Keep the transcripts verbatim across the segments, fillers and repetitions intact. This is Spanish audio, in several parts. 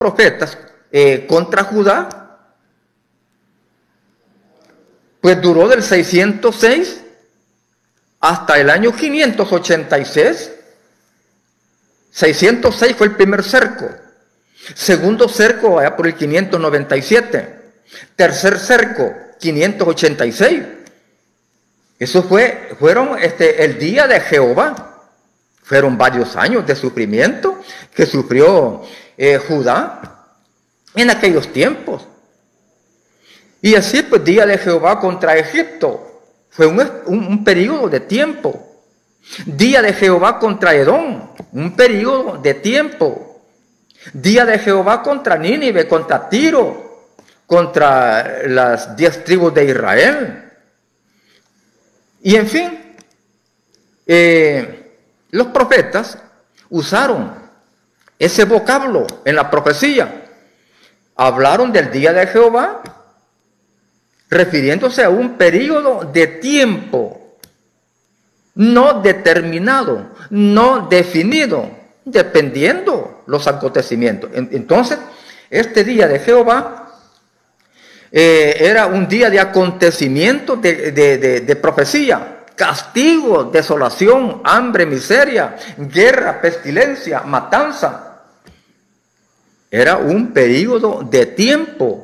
profetas eh, contra Judá, pues duró del seiscientos seis hasta el año quinientos ochenta y seis. seiscientos seis fue el primer cerco. Segundo cerco allá por el quinientos noventa y siete. Tercer cerco, quinientos ochenta y seis. Eso fue, fueron este, el día de Jehová. Fueron varios años de sufrimiento que sufrió eh, Judá en aquellos tiempos. Y así, pues, día de Jehová contra Egipto. Fue un, un, un periodo de tiempo. Día de Jehová contra Edom. Un periodo de tiempo. Día de Jehová contra Nínive, contra Tiro, contra las diez tribus de Israel. Y en fin, eh, los profetas usaron ese vocablo en la profecía. Hablaron del día de Jehová, refiriéndose a un periodo de tiempo no determinado, no definido, dependiendo los acontecimientos. Entonces, este día de Jehová eh, era un día de acontecimiento, de, de, de, de profecía. Castigo, desolación, hambre, miseria, guerra, pestilencia, matanza. Era un periodo de tiempo.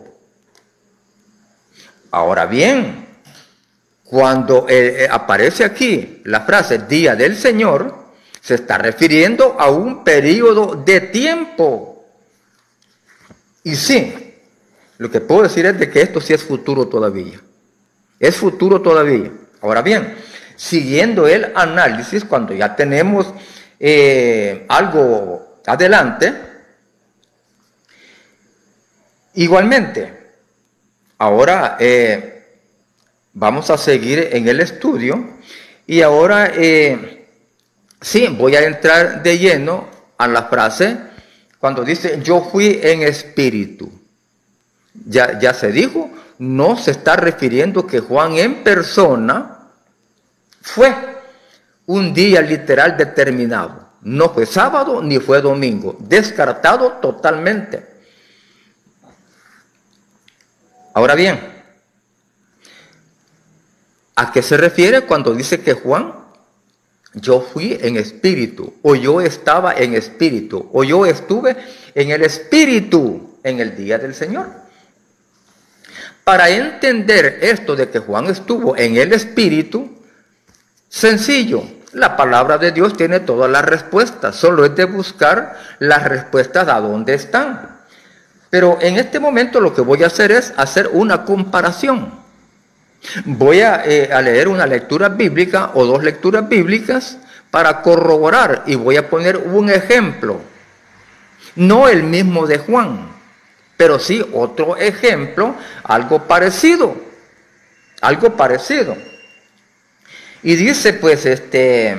Ahora bien, cuando eh, aparece aquí la frase Día del Señor, se está refiriendo a un periodo de tiempo. Y sí, lo que puedo decir es de que esto sí es futuro todavía. Es futuro todavía. Ahora bien, siguiendo el análisis, cuando ya tenemos eh, algo adelante, igualmente, ahora eh, vamos a seguir en el estudio y ahora eh, sí, voy a entrar de lleno a la frase cuando dice yo fui en espíritu. Ya, ya se dijo, no se está refiriendo que Juan en persona fue un día literal determinado. No fue sábado ni fue domingo. Descartado totalmente. Ahora bien, ¿a qué se refiere cuando dice que Juan, yo fui en espíritu, o yo estaba en espíritu, o yo estuve en el espíritu en el día del Señor? Para entender esto de que Juan estuvo en el espíritu, sencillo, la palabra de Dios tiene todas las respuestas, solo es de buscar las respuestas a dónde están. Pero en este momento lo que voy a hacer es hacer una comparación. Voy a, eh, a leer una lectura bíblica o dos lecturas bíblicas para corroborar y voy a poner un ejemplo. No el mismo de Juan, pero sí otro ejemplo, algo parecido, algo parecido. Y dice pues este,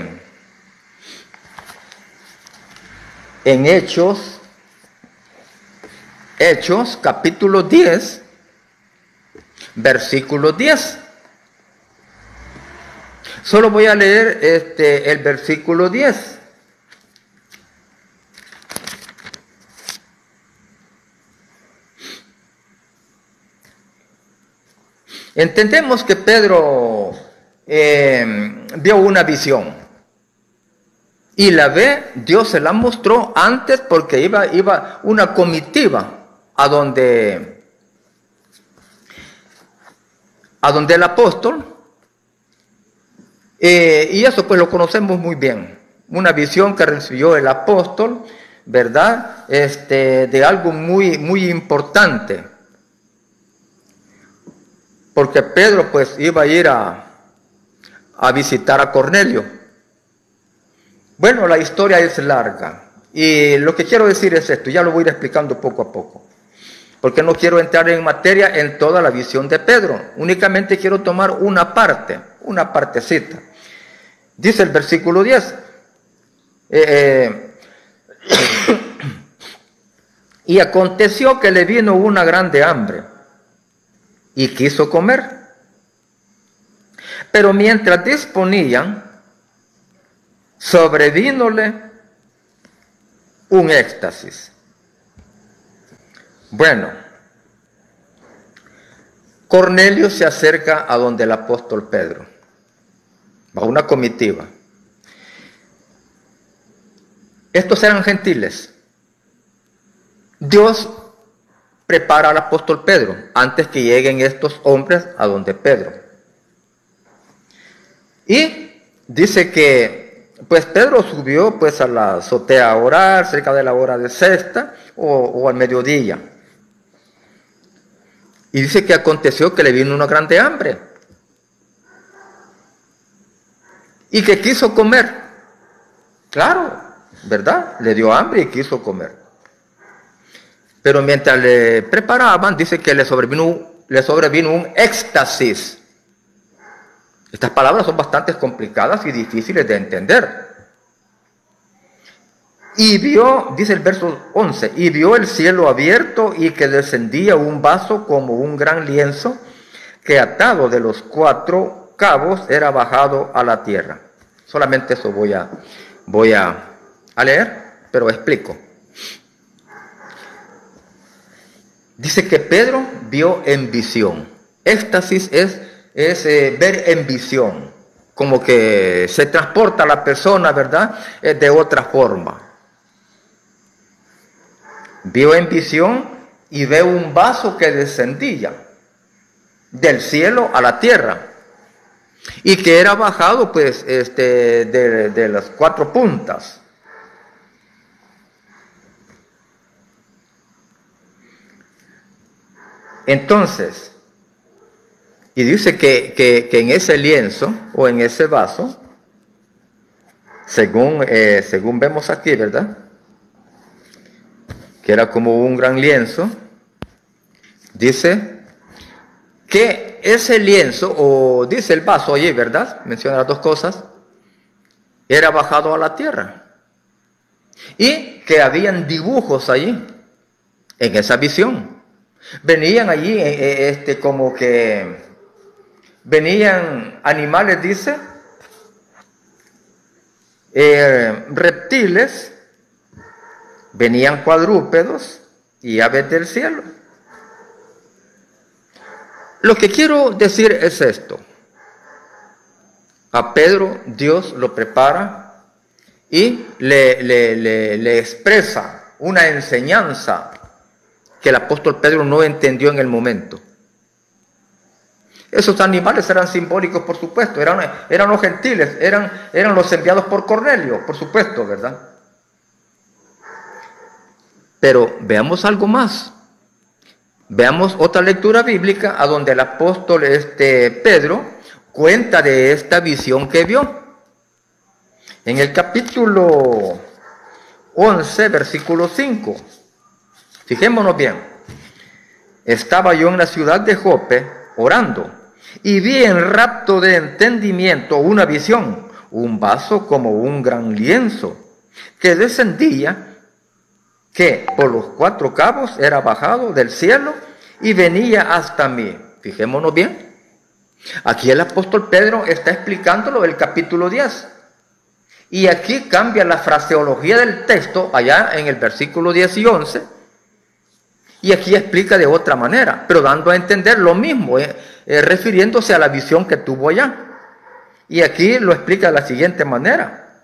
en Hechos, Hechos capítulo diez, versículo diez. Solo voy a leer este, el versículo diez. Entendemos que Pedro eh, vio una visión. Y la ve, Dios se la mostró antes porque iba, iba una comitiva a donde, a donde el apóstol. Eh, y eso pues lo conocemos muy bien. Una visión que recibió el apóstol, ¿verdad? Este, de algo muy, muy importante. Porque Pedro pues iba a ir a, a visitar a Cornelio. Bueno, la historia es larga. Y lo que quiero decir es esto, ya lo voy a ir explicando poco a poco. Porque no quiero entrar en materia en toda la visión de Pedro. Únicamente quiero tomar una parte, una partecita. Dice el versículo diez. Eh, eh, y aconteció que le vino una grande hambre y quiso comer. Pero mientras disponían, sobrevínole un éxtasis. Bueno, Cornelio se acerca a donde el apóstol Pedro, va una comitiva. Estos eran gentiles. Dios prepara al apóstol Pedro antes que lleguen estos hombres a donde Pedro. Y dice que pues Pedro subió pues a la azotea a orar cerca de la hora de sexta o, o al mediodía. Y dice que aconteció que le vino una grande hambre y que quiso comer. Claro, ¿verdad? Le dio hambre y quiso comer. Pero mientras le preparaban, dice que le sobrevino, le sobrevino un éxtasis. Estas palabras son bastante complicadas y difíciles de entender. Y vio, dice el verso once, y vio el cielo abierto y que descendía un vaso como un gran lienzo que atado de los cuatro cabos era bajado a la tierra. Solamente eso voy a, voy a, a leer, pero explico. Dice que Pedro vio en visión. Éxtasis es, es eh, ver en visión, como que se transporta a la persona, ¿verdad? Eh, de otra forma. Vio en visión y ve un vaso que descendía del cielo a la tierra y que era bajado pues este, de, de las cuatro puntas. Entonces, y dice que, que, que en ese lienzo o en ese vaso, según, eh, según vemos aquí, ¿verdad?, que era como un gran lienzo, dice que ese lienzo, o dice el vaso allí, ¿verdad?, menciona las dos cosas, era bajado a la tierra. Y que habían dibujos allí, en esa visión. Venían allí, este, como que, venían animales, dice, eh, reptiles, venían cuadrúpedos y aves del cielo. Lo que quiero decir es esto. A Pedro Dios lo prepara y le, le, le, le expresa una enseñanza que el apóstol Pedro no entendió en el momento. Esos animales eran simbólicos, por supuesto, eran, eran los gentiles, eran, eran los enviados por Cornelio, por supuesto, ¿verdad? Pero veamos algo más. Veamos otra lectura bíblica a donde el apóstol este, Pedro cuenta de esta visión que vio. En el capítulo once, versículo cinco. Fijémonos bien. Estaba yo en la ciudad de Jope orando y vi en rapto de entendimiento una visión, un vaso como un gran lienzo que descendía, que por los cuatro cabos era bajado del cielo y venía hasta mí. Fijémonos bien. Aquí el apóstol Pedro está explicándolo del capítulo diez. Y aquí cambia la fraseología del texto allá en el versículo diez y once. Y aquí explica de otra manera, pero dando a entender lo mismo, eh, eh, refiriéndose a la visión que tuvo allá. Y aquí lo explica de la siguiente manera.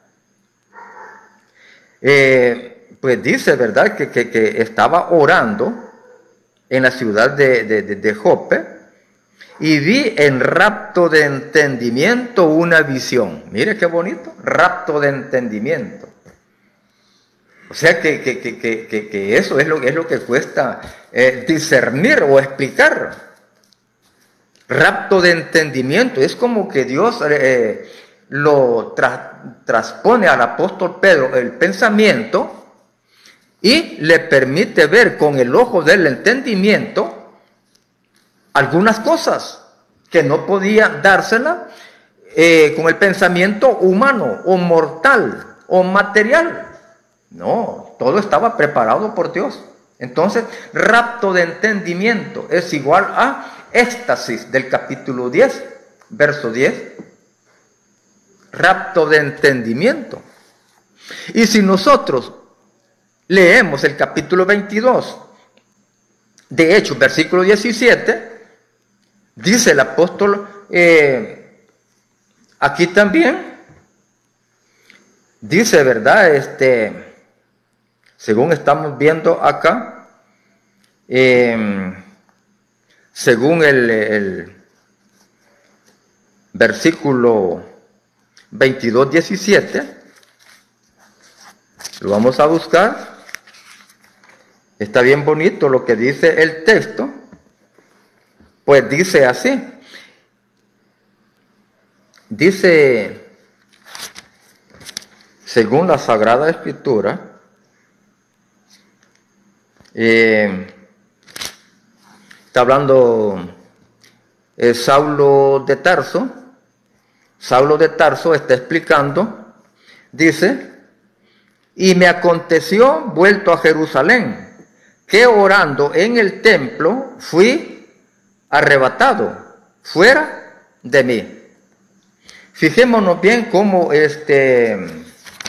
Eh, pues dice, ¿verdad?, que, que, que estaba orando en la ciudad de, de, de, de Jope y vi en rapto de entendimiento una visión. Mire qué bonito, rapto de entendimiento. O sea que, que, que, que, que eso es lo, es lo que cuesta eh, discernir o explicar. Rapto de entendimiento. Es como que Dios eh, lo tra transpone al apóstol Pedro el pensamiento y le permite ver con el ojo del entendimiento algunas cosas que no podía dársela eh, con el pensamiento humano o mortal o material. No, todo estaba preparado por Dios. Entonces, rapto de entendimiento es igual a éxtasis del capítulo diez, verso diez. Rapto de entendimiento. Y si nosotros leemos el capítulo veintidós De hecho, versículo diecisiete, dice el apóstol, eh, aquí también, dice, ¿verdad? Este, según estamos viendo acá, eh, según el, el versículo veintidós diecisiete, lo vamos a buscar. Está bien bonito lo que dice el texto, pues dice así, dice, según la Sagrada Escritura, eh, está hablando eh, Saulo de Tarso, Saulo de Tarso está explicando, dice, y me aconteció, vuelto a Jerusalén, que orando en el templo fui arrebatado fuera de mí. Fijémonos bien cómo este,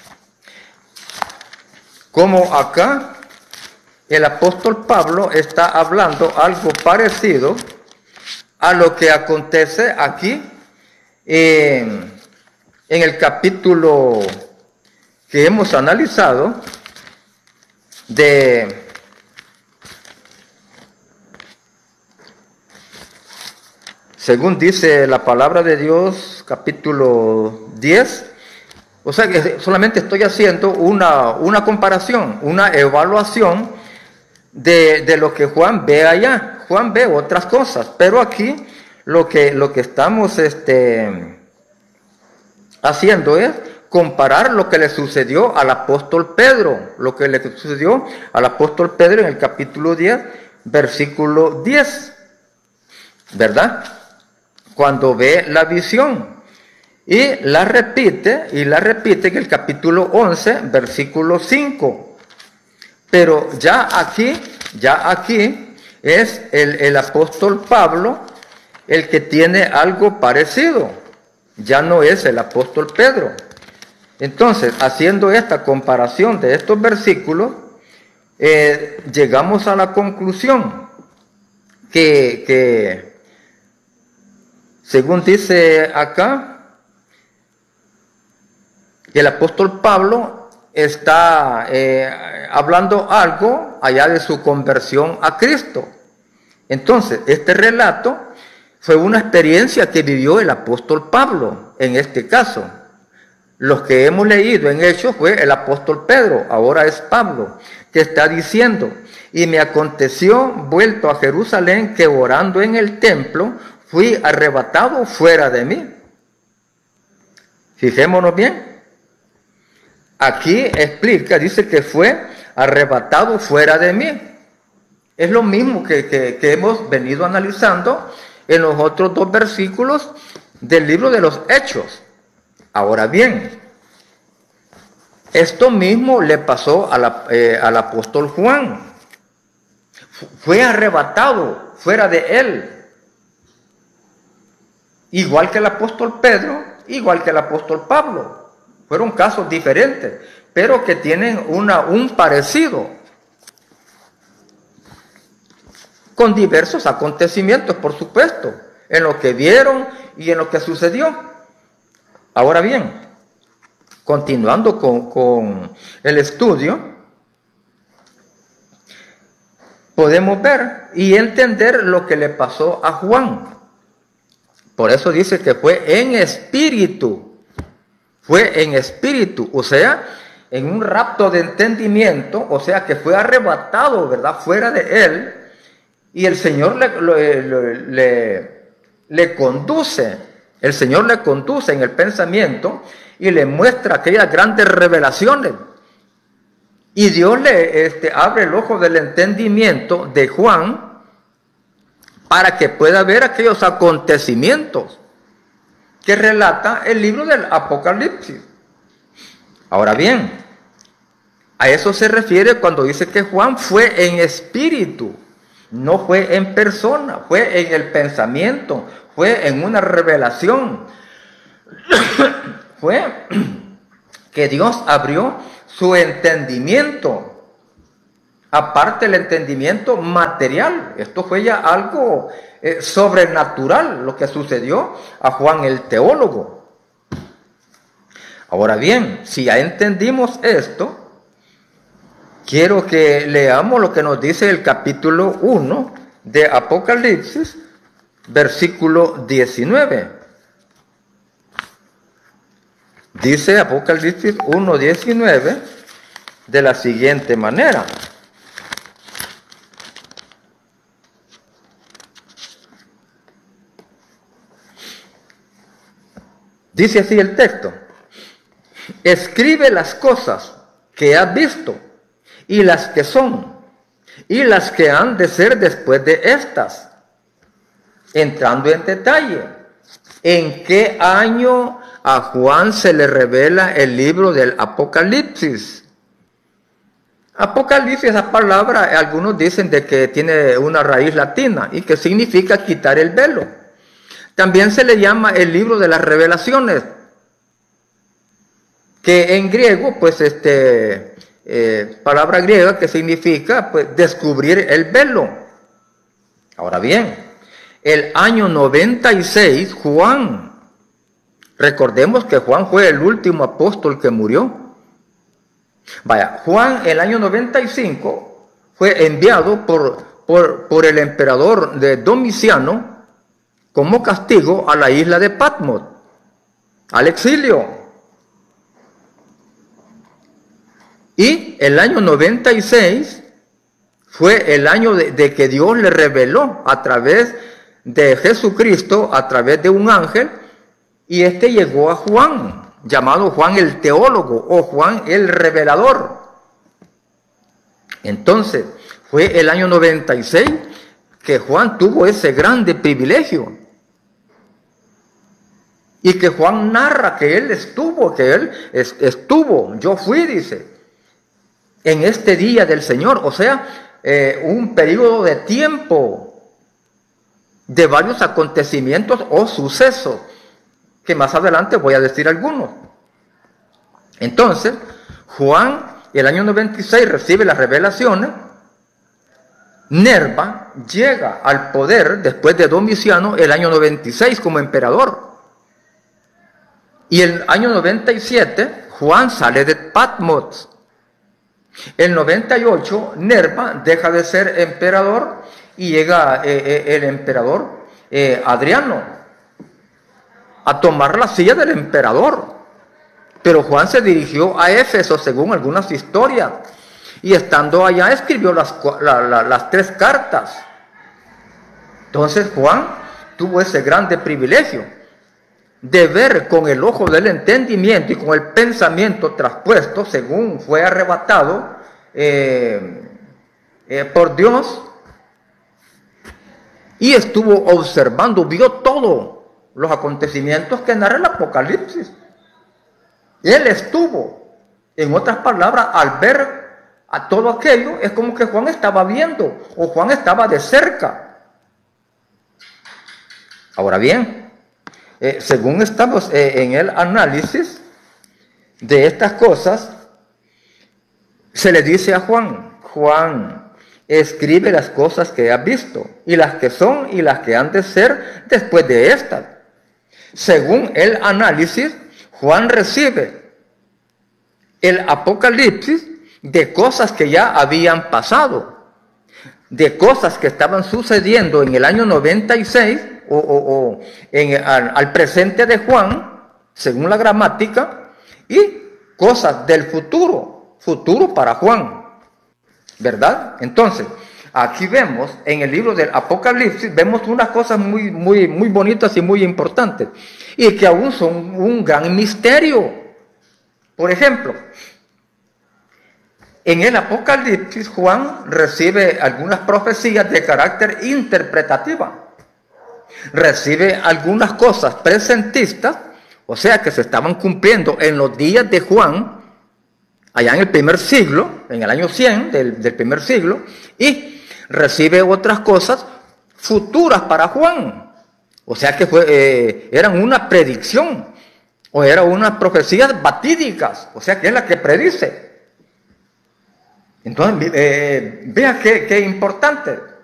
cómo acá el apóstol Pablo está hablando algo parecido a lo que acontece aquí en, en el capítulo que hemos analizado de según dice la palabra de Dios, capítulo diez, o sea que solamente estoy haciendo una, una comparación, una evaluación de, de lo que Juan ve allá. Juan ve otras cosas, pero aquí lo que, lo que estamos este, haciendo es comparar lo que le sucedió al apóstol Pedro, lo que le sucedió al apóstol Pedro en el capítulo diez, versículo diez, ¿verdad? Cuando ve la visión y la repite, y la repite en el capítulo once, versículo cinco. Pero ya aquí, ya aquí es el, el apóstol Pablo el que tiene algo parecido. Ya no es el apóstol Pedro. Entonces, haciendo esta comparación de estos versículos, eh, llegamos a la conclusión que, que según dice acá, el apóstol Pablo está eh, hablando algo allá de su conversión a Cristo. Entonces, este relato fue una experiencia que vivió el apóstol Pablo, en este caso. Los que hemos leído en Hechos fue el apóstol Pedro, ahora es Pablo, que está diciendo, y me aconteció, vuelto a Jerusalén, que orando en el templo, fui arrebatado fuera de mí. Fijémonos bien. Aquí explica, dice que fue arrebatado fuera de mí. Es lo mismo que, que, que hemos venido analizando en los otros dos versículos del libro de los Hechos. Ahora bien, esto mismo le pasó a la, eh, al apóstol Juan. Fue arrebatado fuera de él. Igual que el apóstol Pedro, igual que el apóstol Pablo. Fueron casos diferentes, pero que tienen una, un parecido. Con diversos acontecimientos, por supuesto, en lo que vieron y en lo que sucedió. Ahora bien, continuando con, con el estudio, podemos ver y entender lo que le pasó a Juan. Por eso dice que fue en espíritu, fue en espíritu, o sea, en un rapto de entendimiento, o sea, que fue arrebatado, ¿verdad?, fuera de él, y el Señor le, le, le, le conduce, el Señor le conduce en el pensamiento y le muestra aquellas grandes revelaciones. Y Dios le este, abre el ojo del entendimiento de Juan para que pueda ver aquellos acontecimientos que relata el libro del Apocalipsis. Ahora bien, a eso se refiere cuando dice que Juan fue en espíritu, no fue en persona, fue en el pensamiento, fue en una revelación. Fue que Dios abrió su entendimiento, aparte del entendimiento material, material, esto fue ya algo eh, sobrenatural lo que sucedió a Juan el teólogo. Ahora bien, si ya entendimos esto, quiero que leamos lo que nos dice el capítulo uno de Apocalipsis, versículo diecinueve. Dice Apocalipsis uno, diecinueve de la siguiente manera. Dice así el texto: escribe las cosas que has visto, y las que son, y las que han de ser después de estas. Entrando en detalle, ¿en qué año a Juan se le revela el libro del Apocalipsis? Apocalipsis, esa palabra, algunos dicen de que tiene una raíz latina y que significa quitar el velo. También se le llama el libro de las revelaciones, que en griego, pues, este, eh, palabra griega que significa, pues, descubrir el velo. Ahora bien, el año noventa y seis, Juan, recordemos que Juan fue el último apóstol que murió. Vaya, Juan, el año noventa y cinco, fue enviado por, por, por el emperador de Domiciano como castigo a la isla de Patmos, al exilio. Y el año noventa y seis fue el año de, de que Dios le reveló a través de Jesucristo, a través de un ángel, y este llegó a Juan, llamado Juan el teólogo o Juan el revelador. Entonces, fue el año noventa y seis que Juan tuvo ese grande privilegio. Y que Juan narra que él estuvo, que él es, estuvo, yo fui, dice, en este día del Señor. O sea, eh, un periodo de tiempo de varios acontecimientos o sucesos, que más adelante voy a decir algunos. Entonces, Juan, el año noventa y seis, recibe las revelaciones. Nerva llega al poder después de Domiciano el año noventa y seis como emperador. Y el año noventa y siete, Juan sale de Patmos. El noventa y ocho, Nerva deja de ser emperador y llega eh, eh, el emperador eh, Adriano a tomar la silla del emperador. Pero Juan se dirigió a Éfeso, según algunas historias, y estando allá escribió las, la, la, las tres cartas. Entonces Juan tuvo ese grande privilegio de ver con el ojo del entendimiento y con el pensamiento traspuesto, según fue arrebatado eh, eh, por Dios, y estuvo observando, vio todos los acontecimientos que narra el Apocalipsis. Él estuvo, en otras palabras, al ver a todo aquello, es como que Juan estaba viendo, o Juan estaba de cerca. Ahora bien, Eh, según estamos eh, en el análisis de estas cosas, se le dice a Juan, Juan, escribe las cosas que has visto, y las que son y las que han de ser después de estas. Según el análisis, Juan recibe el Apocalipsis de cosas que ya habían pasado, de cosas que estaban sucediendo en el año noventa y seis, o, o, o en, al, al presente de Juan, según la gramática, y cosas del futuro, futuro para Juan, ¿verdad? Entonces, aquí vemos, en el libro del Apocalipsis, vemos unas cosas muy, muy, muy bonitas y muy importantes, y que aún son un gran misterio. Por ejemplo, en el Apocalipsis, Juan recibe algunas profecías de carácter interpretativa. Recibe algunas cosas presentistas, o sea que se estaban cumpliendo en los días de Juan, allá en el primer siglo, en el año cien del, del primer siglo, y recibe otras cosas futuras para Juan. O sea que fue, eh, eran una predicción, o eran unas profecías batídicas, o sea que es la que predice. Entonces, eh, vea qué, qué importante.